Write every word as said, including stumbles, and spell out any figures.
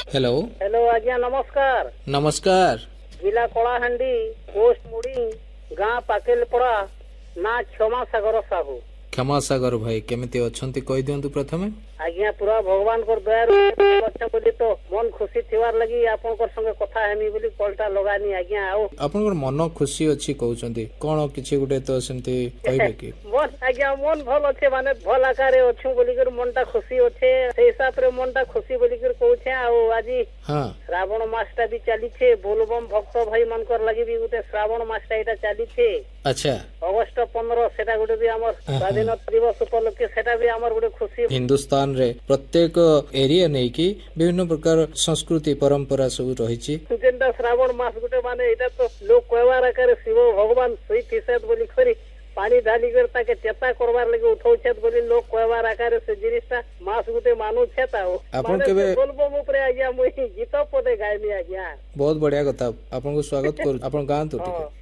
Hello hello आज्ञा नमस्कार। नमस्कार। जिला कलाहांडी पोस्ट मुड़ी गाँ पाकेलपड़ा ना क्षमा सागर साहू। क्षमा सागर भाई केमिति अछंती कहि दियंतु प्रथमे। आज्ञा पूरा भगवान को दयार अच्छा बोली तो मन खुशी थिवार लगी आपन कर संगे कथा हेमी बोली कॉलटा लगानी आज्ञा। आउ आपन कर मन खुशी अछि कहउचंती कोन किछि गुटे तो सेमती कहबे कि मन आज्ञा मन भल अच्छे माने भल आकारे अछु बोली कर मनटा खुशी अच्छे से हिसाब रे मनटा खुशी बोली कर कहउछे। आ आजी हां श्रावण मासटा भी चली छे बोलबम भक्त भाई मन कर लगी भी गुटे श्रावण मासटा एटा चली छे। अच्छा अगस्त पंद्रह सेटा गुटे भी हमर स्वाधीनता दिवस उपलक्षे सेटा भी हमर गुटे खुशी। हिंदुस्तान रे प्रत्येक एरिया नहीं कि विभिन्न प्रकार संस्कृति परंपरा सब रही जेनटा श्रावण मास गुटे माने एटा तो लोग कहवार आकारे शिव भगवान सही फिसद बोली खरी पानी ढाली कर ताके चेता करवार लगे उठौछत बोली लोग कहवार आकारे से जिनिसटा मास गुटे मानु छता हो आपन केबे बोलबम ऊपर आज्ञा मुई गीत पदे गायनी आज्ञा। बहुत बढ़िया कथा आपन को स्वागत कर आपन गां तो ठीक है।